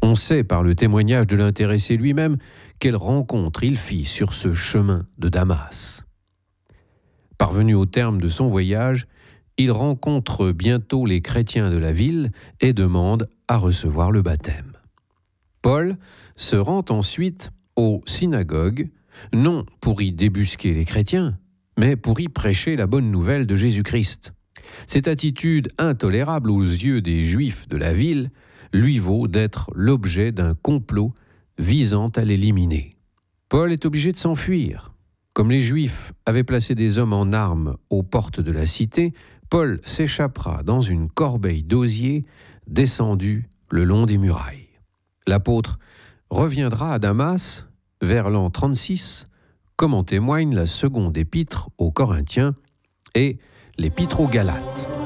On sait par le témoignage de l'intéressé lui-même quelle rencontre il fit sur ce chemin de Damas. Parvenu au terme de son voyage, il rencontre bientôt les chrétiens de la ville et demande à recevoir le baptême. Paul se rend ensuite aux synagogues, non pour y débusquer les chrétiens, mais pour y prêcher la bonne nouvelle de Jésus-Christ. Cette attitude intolérable aux yeux des Juifs de la ville lui vaut d'être l'objet d'un complot visant à l'éliminer. Paul est obligé de s'enfuir. Comme les Juifs avaient placé des hommes en armes aux portes de la cité, Paul s'échappera dans une corbeille d'osier descendue le long des murailles. L'apôtre reviendra à Damas vers l'an 36, comme en témoigne la seconde épître aux Corinthiens et l'épître aux Galates.